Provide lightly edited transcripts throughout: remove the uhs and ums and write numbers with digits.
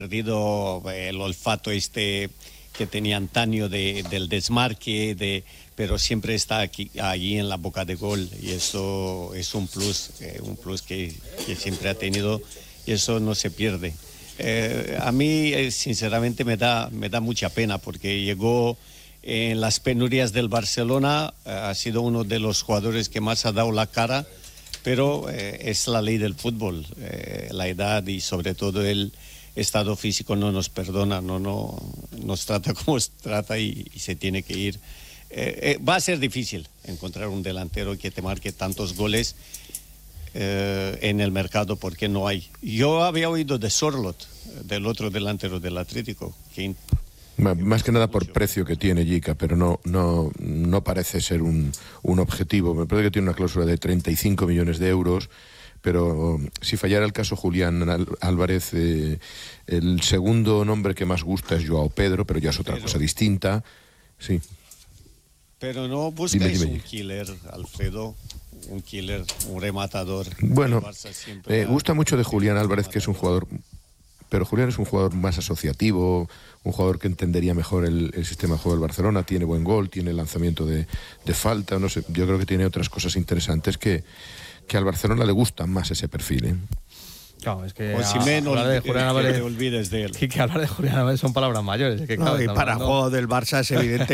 perdido el olfato que tenía antaño del desmarque, pero siempre está allí en la boca de gol, y eso es un plus que siempre ha tenido, y eso no se pierde. A mí sinceramente me da mucha pena, porque llegó en las penurias del Barcelona, ha sido uno de los jugadores que más ha dado la cara, pero es la ley del fútbol, la edad y sobre todo el estado físico no nos perdona, no nos trata como nos trata, y se tiene que ir. Va a ser difícil encontrar un delantero que te marque tantos goles en el mercado, porque no hay. Yo había oído de Sorloth, del otro delantero del Atlético, que más que nada por precio que tiene Jica, pero no parece ser un objetivo. Me parece que tiene una cláusula de 35 millones de euros, pero si fallara el caso Julián Álvarez, el segundo nombre que más gusta es Joao Pedro, pero ya es otra cosa distinta. Sí. Pero no buscáis un killer, Alfredo, un rematador. Bueno, gusta mucho de Julián Álvarez, que es un jugador, pero Julián es un jugador más asociativo, un jugador que entendería mejor el sistema de juego del Barcelona, tiene buen gol, tiene lanzamiento de falta, no sé, yo creo que tiene otras cosas interesantes que al Barcelona le gustan más ese perfil, ¿eh? Claro, es que hablar de Julián Álvarez, te olvides de él. Y que hablar de Julián Álvarez son palabras mayores. Es que, claro, y para el juego del Barça es evidente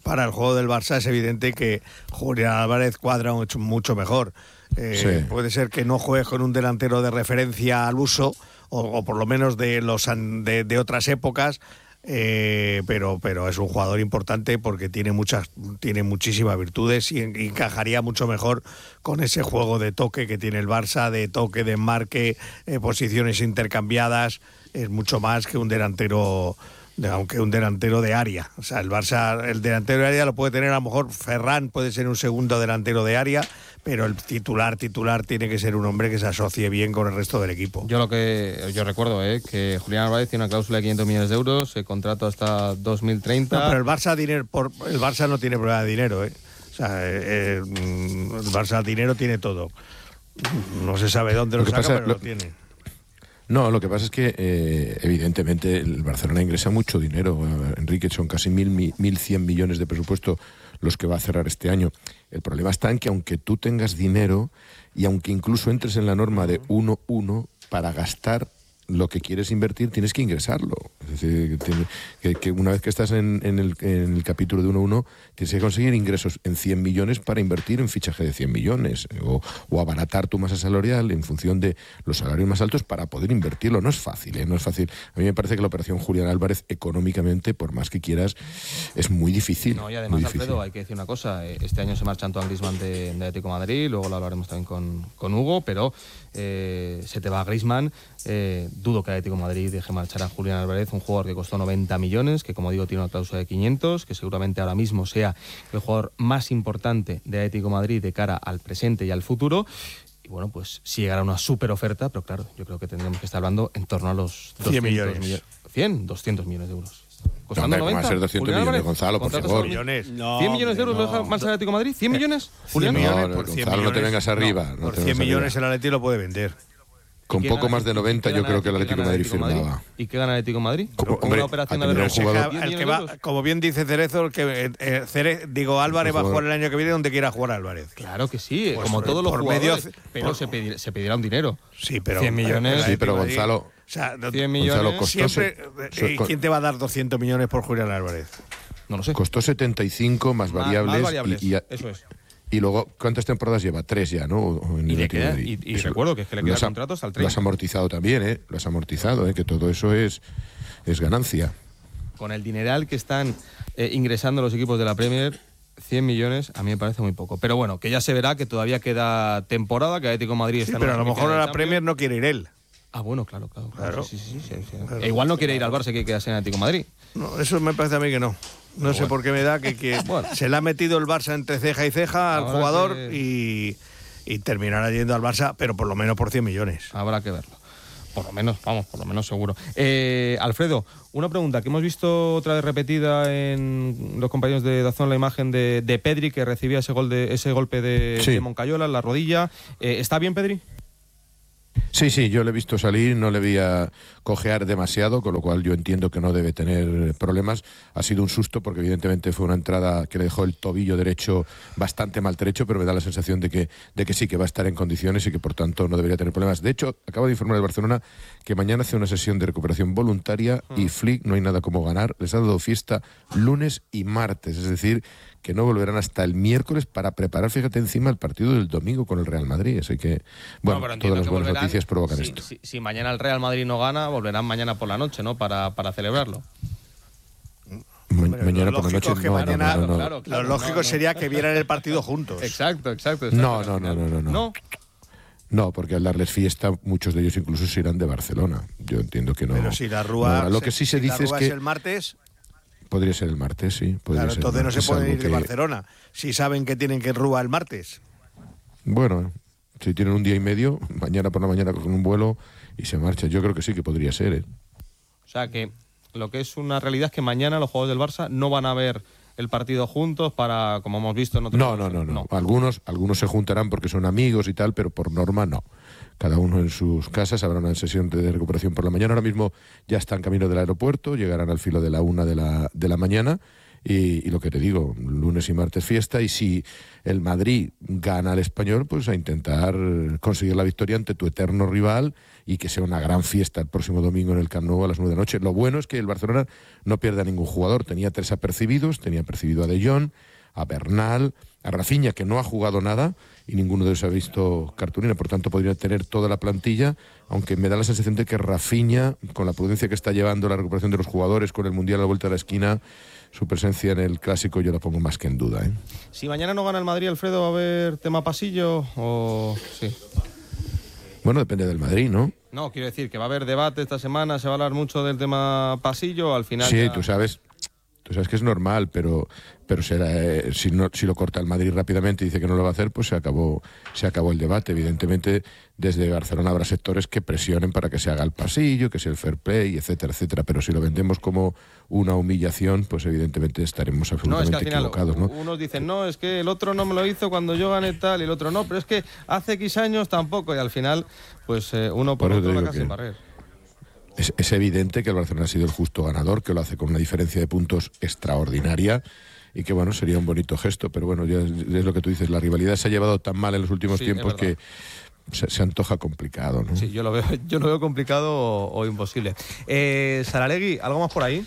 que Julián Álvarez cuadra mucho mejor. Sí. Puede ser que no juegue con un delantero de referencia al uso, o por lo menos de otras épocas. Pero es un jugador importante porque tiene muchísimas virtudes y encajaría mucho mejor con ese juego de toque que tiene el Barça, de toque, de marque, posiciones intercambiadas. Es mucho más que un delantero, aunque un delantero de área. O sea, el Barça, el delantero de área lo puede tener, a lo mejor Ferran puede ser un segundo delantero de área, pero el titular tiene que ser un hombre que se asocie bien con el resto del equipo. Yo recuerdo que Julián Álvarez tiene una cláusula de 500 millones de euros, contrato hasta 2030. No, pero el Barça no tiene problema de dinero, ¿eh? O sea, el Barça dinero tiene todo. No se sabe dónde lo saca, pero lo tiene. No, lo que pasa es que evidentemente el Barcelona ingresa mucho dinero. Enrique, son casi 1.100 millones de presupuesto los que va a cerrar este año. El problema está en que aunque tú tengas dinero y aunque incluso entres en la norma de 1-1, para gastar lo que quieres invertir tienes que ingresarlo. Es decir, que una vez que estás en el capítulo de 1-1, tienes que conseguir ingresos en 100 millones para invertir en fichaje de 100 millones o abaratar tu masa salarial en función de los salarios más altos para poder invertirlo. No es fácil, ¿eh? No es fácil. A mí me parece que la operación Julián Álvarez económicamente, por más que quieras, es muy difícil. No, y además, Alfredo, hay que decir una cosa. Este año se marcha Antoine Griezmann de Atlético de Madrid, luego lo hablaremos también con Hugo, pero se te va Griezmann. Dudo que Atlético de Madrid deje marchar a Julián Álvarez, un jugador que costó 90 millones, que como digo tiene una cláusula de 500, que seguramente ahora mismo sea el jugador más importante de Atlético de Madrid de cara al presente y al futuro. Y bueno, pues si llegara una super oferta, pero claro, yo creo que tendremos que estar hablando en torno a los 100 millones. 200 millones de euros. Costando 90. Va a ser 200 millones, Gonzalo, por favor. 100 millones. 100 millones de euros lo deja marchar Atlético de Madrid. 100 millones. Julián, Gonzalo, no te vengas arriba. Por 100 millones el Atlético lo puede vender. Con poco más de 90 yo creo que el Atlético de Madrid firmaba. ¿Y qué gana el Atlético de Madrid? Con una operación de jugador. Como bien dice Cerezo, Álvarez va a jugar el año que viene donde quiera jugar Álvarez. Claro que sí, pues como todos los jugadores, pero se pedirá un dinero. Sí, pero 100 millones. Sí, pero Gonzalo, o sea, 100 millones. Gonzalo siempre, ¿quién te va a dar 200 millones por Julián Álvarez? No lo sé. Costó 75 más variables. Más variables, eso es. Y luego, ¿cuántas temporadas lleva? 3 ya, ¿no? Y recuerdo que es que le queda contrato hasta el 30. Lo has amortizado también, ¿eh? Lo has amortizado, ¿eh? Que todo eso es ganancia. Con el dineral que están ingresando los equipos de la Premier, 100 millones a mí me parece muy poco. Pero bueno, que ya se verá que todavía queda temporada, que Atlético de Madrid está... Sí, pero a lo mejor a la Premier no quiere ir él. Ah, bueno, claro. Sí. Claro. E igual no quiere ir al Barça, que quedarse en Atlético de Madrid. No, eso me parece a mí que no. No sé por qué me da que bueno, se le ha metido el Barça entre ceja y ceja al jugador y terminará yendo al Barça, pero por lo menos por 100 millones. Habrá que verlo. Por lo menos seguro. Alfredo, una pregunta que hemos visto otra vez repetida en los compañeros de Dazón, la imagen de Pedri, que recibía ese golpe de Moncayola en la rodilla. ¿Está bien, Pedri? Sí, yo le he visto salir, no le vi a cojear demasiado, con lo cual yo entiendo que no debe tener problemas. Ha sido un susto porque evidentemente fue una entrada que le dejó el tobillo derecho bastante maltrecho, pero me da la sensación de que sí, que va a estar en condiciones y que por tanto no debería tener problemas. De hecho, acaba de informar el Barcelona que mañana hace una sesión de recuperación voluntaria y Flick no hay nada como ganar. Les ha dado fiesta lunes y martes, es decir, que no volverán hasta el miércoles para preparar, fíjate, encima el partido del domingo con el Real Madrid. Así que, bueno, todas las buenas noticias provocan esto. Si mañana el Real Madrid no gana, volverán mañana por la noche, ¿no? Para celebrarlo. Mañana por la noche no. Lo lógico sería que vieran el partido juntos. Exacto. No. No, porque al darles fiesta, muchos de ellos incluso se irán de Barcelona. Yo entiendo que no. Pero si la Rúa, lo que sí se dice es que el martes. Podría ser el martes, sí. Claro, entonces no se pueden ir de Barcelona si saben que tienen que Rúa el martes. Bueno, si tienen un día y medio, mañana por la mañana cogen un vuelo y se marchan. Yo creo que sí que podría ser, ¿eh? O sea que lo que es una realidad es que mañana los jugadores del Barça no van a ver el partido juntos para, como hemos visto en otros. No. Algunos se juntarán porque son amigos y tal, pero por norma no. Cada uno en sus casas, habrá una sesión de recuperación por la mañana. Ahora mismo ya están camino del aeropuerto, llegarán al filo de la 1 de la mañana. Y lo que te digo, lunes y martes fiesta, y si el Madrid gana al Español, pues a intentar conseguir la victoria ante tu eterno rival y que sea una gran fiesta el próximo domingo en el Camp Nou a las 9 de la noche. Lo bueno es que el Barcelona no pierde a ningún jugador. Tenía 3 apercibidos, tenía percibido a De Jong, a Bernal, a Rafinha, que no ha jugado nada y ninguno de ellos ha visto cartulina, por tanto podría tener toda la plantilla, aunque me da la sensación de que Rafinha, con la prudencia que está llevando la recuperación de los jugadores, con el Mundial a la vuelta de la esquina, su presencia en el Clásico yo la pongo más que en duda, ¿eh? Si mañana no gana el Madrid, Alfredo, ¿va a haber tema pasillo o sí? Bueno, depende del Madrid, ¿no? No, quiero decir que va a haber debate esta semana, se va a hablar mucho del tema pasillo, al final. Sí, tú sabes que es normal, pero será, si lo corta el Madrid rápidamente y dice que no lo va a hacer, pues se acabó el debate. Evidentemente, desde Barcelona habrá sectores que presionen para que se haga el pasillo, que sea el fair play, etcétera, etcétera. Pero si lo vendemos como una humillación, pues evidentemente estaremos absolutamente equivocados, ¿no? Unos dicen, no, es que el otro no me lo hizo cuando yo gané tal, y el otro no, pero es que hace X años tampoco, y al final, pues uno por otro va casi sin barrer. Es evidente que el Barcelona ha sido el justo ganador, que lo hace con una diferencia de puntos extraordinaria y que, bueno, sería un bonito gesto, pero bueno, ya es lo que tú dices, la rivalidad se ha llevado tan mal en los últimos tiempos que se antoja complicado, ¿no? Sí, yo lo veo complicado o imposible. Saralegui, ¿algo más por ahí?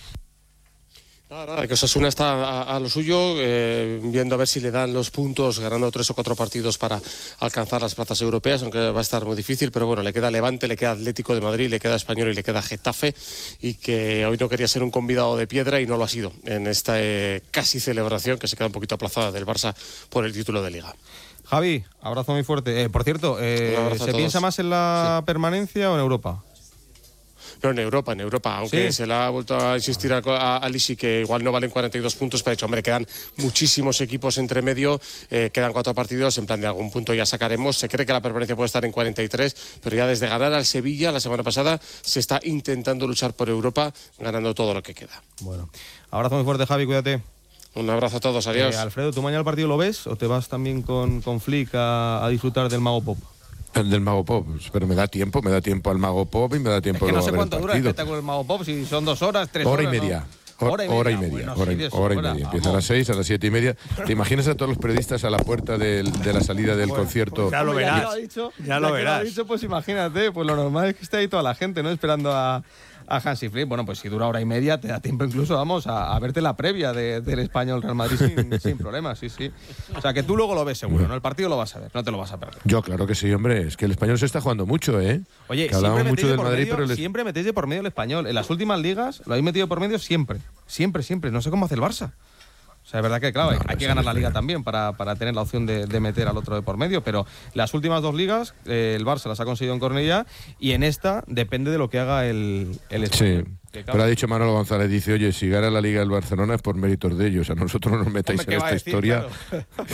Nada, que Osasuna está a lo suyo, viendo a ver si le dan los puntos, ganando 3 o 4 partidos para alcanzar las plazas europeas, aunque va a estar muy difícil, pero bueno, le queda Levante, le queda Atlético de Madrid, le queda Español y le queda Getafe, y que hoy no quería ser un convidado de piedra y no lo ha sido en esta casi celebración que se queda un poquito aplazada del Barça por el título de Liga. Javi, abrazo muy fuerte. Por cierto, ¿se piensa más en la permanencia o en Europa? No, en Europa, aunque ¿sí? Se le ha vuelto a insistir a Lisi que igual no valen 42 puntos, pero ha dicho, hombre, quedan muchísimos equipos entre medio, quedan 4 partidos, en plan de algún punto ya sacaremos. Se cree que la permanencia puede estar en 43, pero ya desde ganar al Sevilla la semana pasada se está intentando luchar por Europa, ganando todo lo que queda. Bueno, abrazo muy fuerte, Javi, cuídate. Un abrazo a todos, adiós. Alfredo, ¿tú mañana el partido lo ves o te vas también con Flick a disfrutar del Mago Pop? El del Mago Pop, pero me da tiempo al Mago Pop y me da tiempo es que no sé cuánto dura el espectáculo del Mago Pop, si son 2 horas, 3 horas. Hora y media. ¿no? Hora y media. Empieza a las 6, a las 7:30. ¿Te imaginas a todos los periodistas a la puerta de la salida del concierto? Ya lo verás. Ya lo verás. Pues imagínate, pues lo normal es que esté ahí toda la gente, ¿no? Esperando a Hansi Flick. Bueno, pues si dura hora y media, te da tiempo incluso, vamos, a verte la previa del Español Real Madrid sin problemas, sí. O sea, que tú luego lo ves seguro, ¿no? El partido lo vas a ver, no te lo vas a perder. Yo, claro que sí, hombre. Es que el Español se está jugando mucho, ¿eh? Oye, que hablamos mucho del Madrid, pero siempre metéis de por medio el Español. En las últimas ligas lo habéis metido por medio siempre. No sé cómo hace el Barça. O sea, es verdad que, claro, hay que ganar la Liga también para tener la opción de meter al otro de por medio, pero las últimas 2 ligas el Barça las ha conseguido en Cornellá y en esta depende de lo que haga el Español. Sí. Pero ha dicho Manolo González, dice, oye, si gana la Liga el Barcelona es por méritos de ellos, a nosotros no nos metáis en esta historia. Claro.